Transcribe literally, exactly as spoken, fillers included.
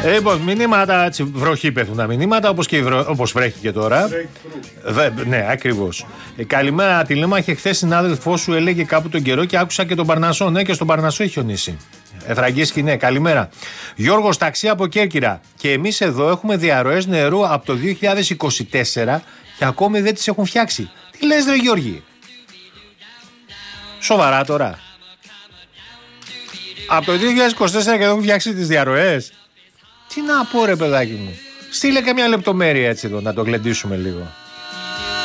Ε, λοιπόν, μηνύματα, βροχή πέφτουν τα μηνύματα, όπως, και βρω, όπως βρέχει και τώρα. Δε, ναι, ακριβώς. Ε, καλημέρα, τηλέμαχε. Χθες συνάδελφός σου έλεγε κάπου τον καιρό και άκουσα και τον Παρνασσό. Ναι, και στον Παρνασσό έχει χιονίσει. Εφραγκίσκη, ναι, καλημέρα. Γιώργος, ταξί από Κέρκυρα. Και εμείς εδώ έχουμε διαρροές νερού από το δύο χιλιάδες είκοσι τέσσερα και ακόμη δεν τις έχουν φτιάξει. Τι λες, ρε Γιώργη? Σοβαρά τώρα? Από το δύο χιλιάδες είκοσι τέσσερα και δεν έχουν φτιάξει τις διαρροές. Τι να πω, ρε παιδάκι μου. Στείλε και μια λεπτομέρεια έτσι εδώ να το γλεντήσουμε λίγο.